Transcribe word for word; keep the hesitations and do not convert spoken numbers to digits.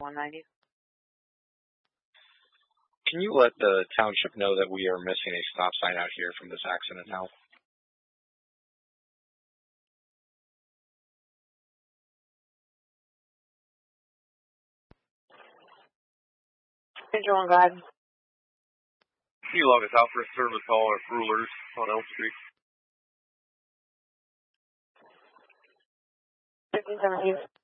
one ninety. Can you let the township know that we are missing a stop sign out here from this accident now? Visual and guide. Can you log us out for a service call at Rulers on Elm Street? fifteen seventeen.